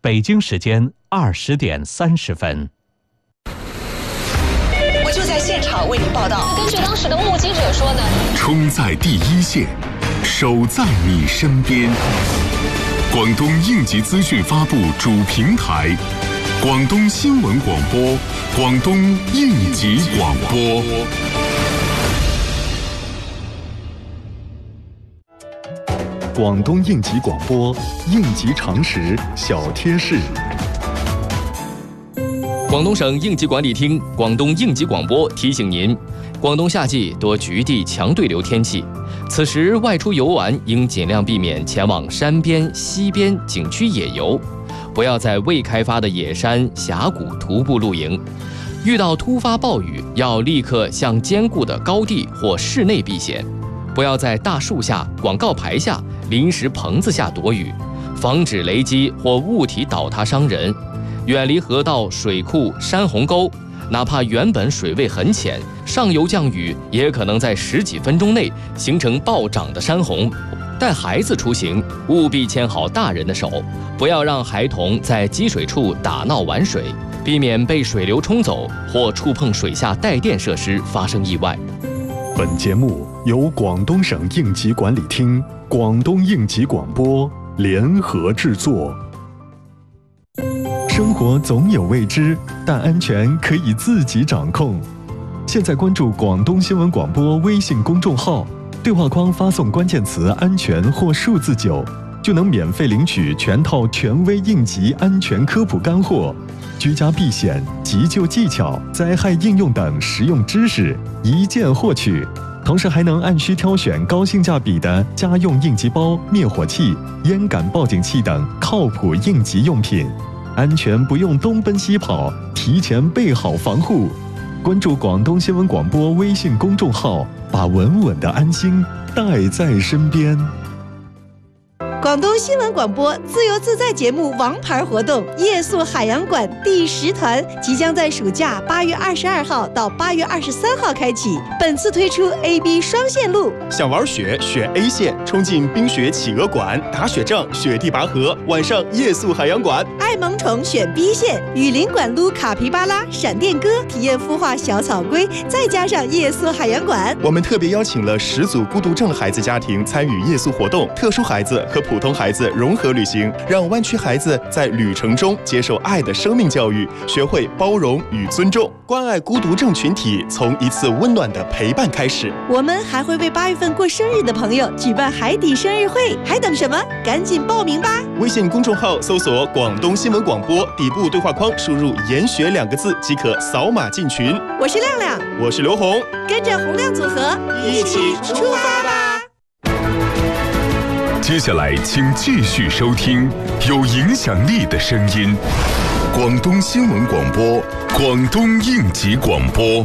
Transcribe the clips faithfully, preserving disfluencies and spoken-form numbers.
北京时间二十点三十分。 我就在现场为您报道。 根据当时的目击者说呢， 冲在第一线，守在你身边。广东应急资讯发布主平台，广东新闻广播，广东应急广播。 广东应急广播，应急常识小贴士。 广东省应急管理厅、广东应急广播提醒您：广东夏季多局地强对流天气，此时外出游玩应尽量避免前往山边、溪边景区野游，不要在未开发的野山、峡谷徒步露营。遇到突发暴雨，要立刻向坚固的高地或室内避险，不要在大树下、广告牌下、临时棚子下躲雨，防止雷击或物体倒塌伤人。远离河道、水库、山洪沟，哪怕原本水位很浅，上游降雨也可能在十几分钟内形成暴涨的山洪。带孩子出行，务必牵好大人的手，不要让孩童在积水处打闹玩水，避免被水流冲走或触碰水下带电设施发生意外。 本节目由广东省应急管理厅、广东应急广播联合制作。生活总有未知，但安全可以自己掌控。现在关注广东新闻广播微信公众号，对话框发送关键词安全或数字九，就能免费领取全套权威应急安全科普干货，居家避险、急救技巧、灾害应用等实用知识一键获取，同时还能按需挑选高性价比的家用应急包、灭火器、烟感报警器等靠谱应急用品，安全不用东奔西跑，提前备好防护。关注广东新闻广播微信公众号，把稳稳的安心带在身边。 广东新闻广播自由自在节目王牌活动夜宿海洋馆第十团即将在暑假八月二十二号到八月二十三号开启，本次推出 A B 双线路。 想玩雪选 A 线，冲进冰雪企鹅馆，打雪仗雪地拔河，晚上夜宿海洋馆。 爱萌宠选 B 线，雨林馆撸卡皮巴拉、闪电哥，体验孵化小草龟，再加上夜宿海洋馆。 我们特别邀请了十组孤独症孩子家庭参与夜宿活动，特殊孩子和普通孩子融合旅行，让湾区孩子在旅程中接受爱的生命教育，学会包容与尊重，关爱孤独症群体，从一次温暖的陪伴开始。 我们还会为八月份过生日的朋友举办海底生日会，还等什么？赶紧报名吧！ 微信公众号搜索广东新闻广播，底部对话框输入研学两个字即可扫码进群。 我是亮亮， 我是刘红， 跟着洪亮组合一起出发吧！ 接下来请继续收听有影响力的声音，广东新闻广播，广东应急广播。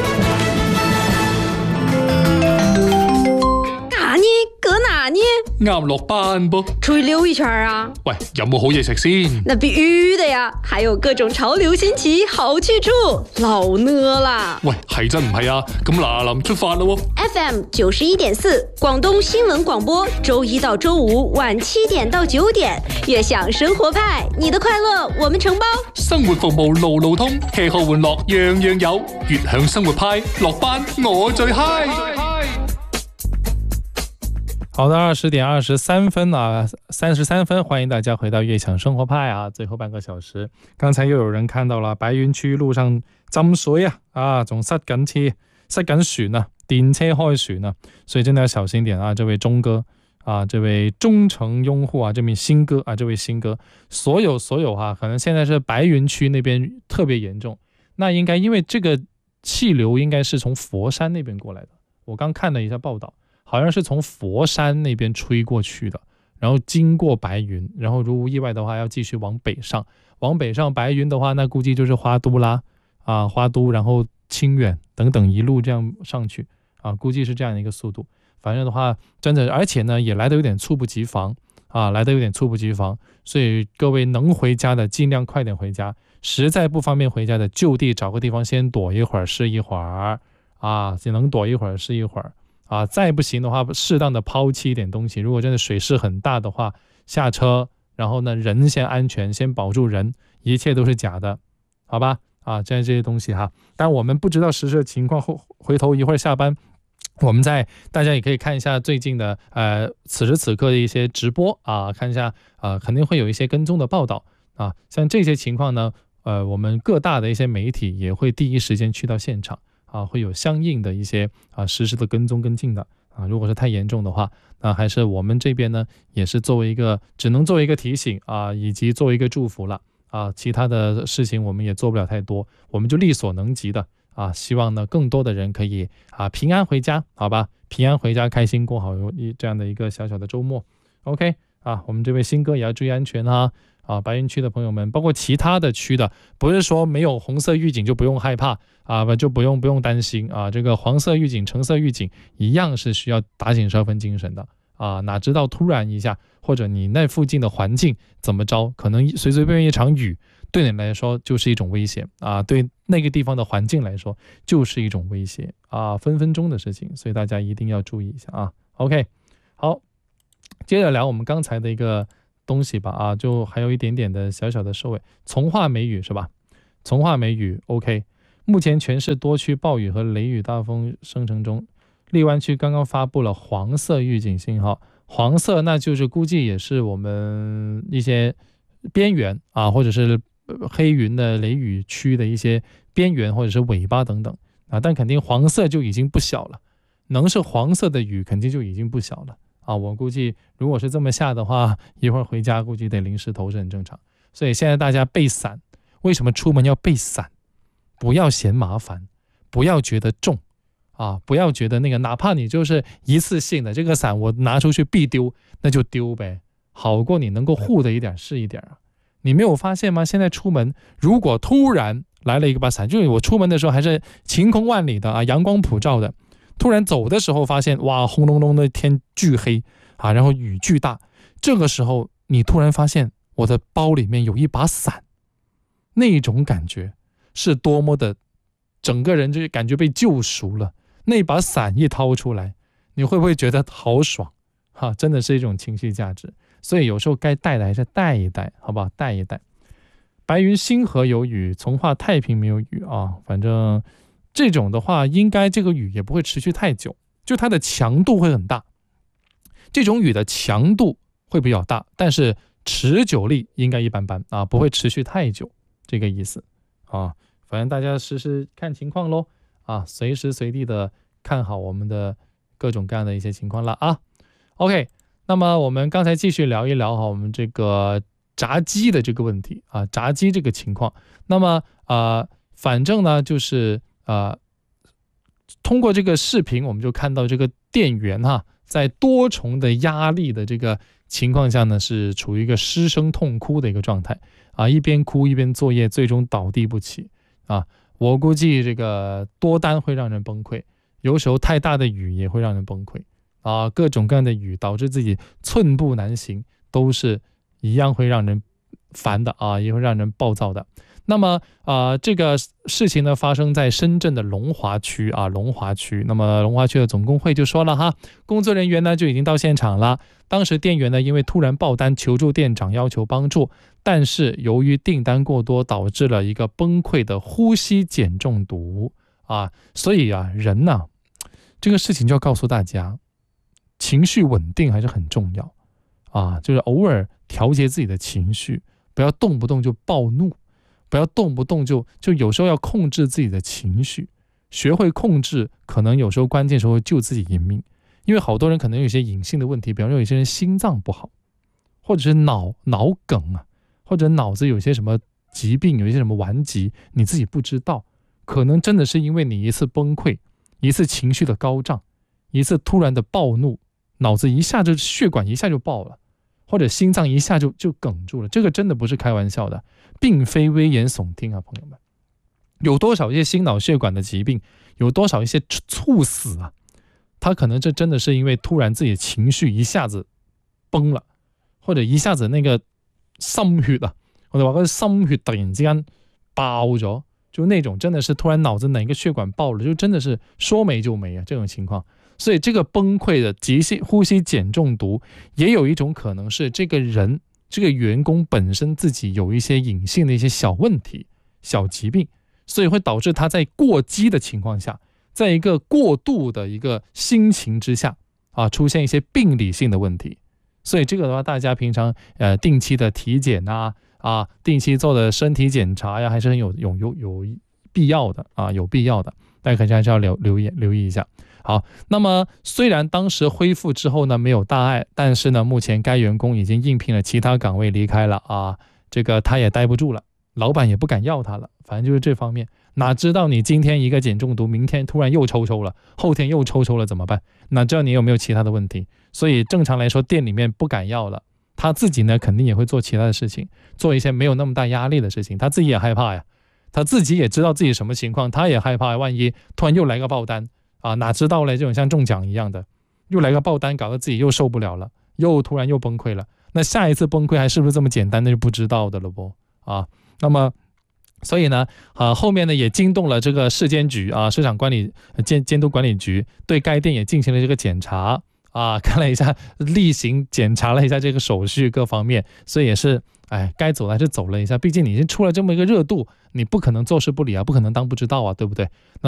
哪呢？搁哪呢？ 啱落班噃， 出去溜一圈啊！ 喂，有冇好嘢食先？ 那必须的呀，还有各种潮流新奇好去处，老呢啦！ 喂，係真唔係啊？咁嗱臨出發咯 ！F M 九十一點四，廣東新聞廣播，周一到周五晚七點到九點，悅享生活派，你的快樂我們承包。 生活服務路路通，吃喝玩樂樣樣有，悅享生活派，落班我最嗨。 好的，二十點二十三分啊，三十三分，歡迎大家回到悅享生活派啊，最後半個小時。剛才又有人看到了白雲區路上浸水啊，啊，仲塞緊車、塞緊船啊，電車開船啊，所以真的要小心點啊，這位鐘哥啊，這位忠誠擁護啊，這位新哥啊，這位新哥，所有所有哈、啊，可能現在是白雲區那邊特別嚴重，那應該因為這個氣流應該是從佛山那邊過來的，我剛看了一下報道。好像是從佛山那邊吹過去的，然後經過白雲，然後如無意外的話要繼續往北上，往北上白雲的話，那估計就是花都啦，啊花都，然後清遠等等一路這樣上去啊，估計是這樣的一個速度。反正的話，真的，而且呢也來得有點猝不及防啊，來得有點猝不及防，所以各位能回家的盡量快點回家，實在不方便回家的就地找個地方先躲一會兒是一會兒啊，只能躲一會兒是一會兒。啊，再不行的話，適當的拋棄一點東西。如果真的水勢很大的話，下車， 然后呢人先安全，先保住人，一切都是假的，好吧？啊，这样这些东西哈，但我们不知道实时的情况，后回头一会儿下班，我们在大家也可以看一下最近的呃此时此刻的一些直播啊，看一下啊、呃，肯定会有一些跟踪的报道啊，像这些情况呢，呃，我们各大的一些媒体也会第一时间去到现场啊，会有相应的一些啊实时的跟踪跟进的啊，如果是太严重的话，那还是我们这边呢也是作为一个只能作为一个提醒啊，以及作为一个祝福了。啊，其他的事情我们也做不了太多，我们就力所能及的啊，希望呢更多的人可以啊平安回家，好吧？平安回家，开心过好一这样的一个小小的周末。OK 啊，我们这位新哥也要注意安全啊！啊，白云区的朋友们，包括其他的区的，不是说没有红色预警就不用害怕啊，不就不用不用担心啊，这个黄色预警、橙色预警一样是需要打醒十分精神的。啊，哪知道突然一下，或者你那附近的环境怎么着，可能随随便便一场雨，对你来说就是一种威胁啊，对那个地方的环境来说就是一种威胁啊，分分钟的事情，所以大家一定要注意一下啊。OK， 好，接着聊我们刚才的一个东西吧啊，就还有一点点的小小的收尾，从化梅雨是吧？从化梅雨 OK， 目前全市多区暴雨和雷雨大风生成中。荔湾区刚刚发布了黄色预警信号，黄色那就是估计也是我们一些边缘啊，或者是黑云的雷雨区的一些边缘或者是尾巴等等啊，但肯定黄色就已经不小了，能是黄色的雨肯定就已经不小了啊。我估计如果是这么下的话，一会儿回家估计得淋湿头是很正常。所以现在大家备伞，为什么出门要备伞？不要嫌麻烦，不要觉得重。啊，不要觉得那个，哪怕你就是一次性的这个伞，我拿出去必丢，那就丢呗，好过你能够护的一点是一点啊。你没有发现吗？现在出门，如果突然来了一个把伞，就是我出门的时候还是晴空万里的啊，阳光普照的，突然走的时候发现哇，轰隆隆的天巨黑啊，然后雨巨大，这个时候你突然发现我的包里面有一把伞，那种感觉是多么的，整个人就感觉被救赎了。那把伞一掏出来，你会不会觉得好爽哈？真的是一种情绪价值，所以有时候该带的还是带一带，好不好？带一带。白云星河有雨，从化太平没有雨啊。反正这种的话，应该这个雨也不会持续太久，就它的强度会很大。这种雨的强度会比较大，但是持久力应该一般般啊，不会持续太久，这个意思啊。反正大家实时看情况咯。啊，随时随地的看好我们的各种各样的一些情况了啊。OK， 那么我们刚才继续聊一聊哈，我们这个闸机的这个问题啊，闸机这个情况。那么呃，反正呢就是呃，通过这个视频，我们就看到这个电源哈，在多重的压力的这个情况下呢，是处于一个失声痛哭的一个状态啊，一边哭一边作业，最终倒地不起啊。我估计这个多单会让人崩溃，有时候太大的雨也会让人崩溃啊，各种各样的雨导致自己寸步难行，都是一样会让人烦的啊，也会让人暴躁的。那么啊、呃，这个事情呢发生在深圳的龙华区啊，龙华区。那么龙华区的总工会就说了哈，工作人员呢就已经到现场了。当时店员呢因为突然爆单求助店长要求帮助，但是由于订单过多，导致了一个崩溃的呼吸碱中毒啊。所以啊，人呢、啊、这个事情就要告诉大家，情绪稳定还是很重要啊，就是偶尔调节自己的情绪，不要动不动就暴怒。不要动不动就就有时候要控制自己的情绪，学会控制，可能有时候关键时候会救自己一命。因为好多人可能有一些隐性的问题，比方说有些人心脏不好，或者是脑脑梗啊，或者脑子有些什么疾病，有一些什么顽疾，你自己不知道，可能真的是因为你一次崩溃，一次情绪的高涨，一次突然的暴怒，脑子一下就血管一下就爆了。或者心脏一下就就哽住了，这个真的不是开玩笑的，并非危言耸听啊，朋友们。有多少一些心脑血管的疾病，有多少一些猝死啊，他可能这真的是因为突然自己的情绪一下子崩了，或者一下子那个心血啊，我哋話嗰啲心血突然之間爆咗，就那種真的是突然腦子哪個血管爆了，就真的是說沒就沒啊，這種情況。所以這個崩潰的急性呼吸鹼中毒，也有一種可能是這個人这个员工本身自己有一些隐性的一些小问题、小疾病，所以会导致他在过激的情况下，在一个过度的一个心情之下啊，出现一些病理性的问题。所以这个的话，大家平常呃定期的体检啊，啊定期做的身体检查呀，还是很有有有有必要的啊，有必要的，大家可能还是要留留意留意一下。好，那么虽然当时恢复之后呢没有大碍，但是呢，目前该员工已经应聘了其他岗位离开了啊，这个他也待不住了，老板也不敢要他了，反正就是这方面。哪知道你今天一个碱中毒，明天突然又抽抽了，后天又抽抽了怎么办？哪知道你有没有其他的问题？所以正常来说，店里面不敢要了，他自己呢肯定也会做其他的事情，做一些没有那么大压力的事情，他自己也害怕呀，他自己也知道自己什么情况，他也害怕，万一突然又来个爆单啊，哪知道嘞，这种像中奖一样的，又来个爆单，搞得自己又受不了了，又突然又崩溃了。那下一次崩溃还是不是这么简单，那就不知道的了不啊？那么，所以呢，啊，后面呢也惊动了这个市监局啊，市场管理监监督管理局，对该店也进行了这个检查啊，看了一下，例行检查了一下这个手续各方面，所以也是，哎，该走的还是走了一下，毕竟你已经出了这么一个热度，你不可能坐视不理啊，不可能当不知道啊，对不对？那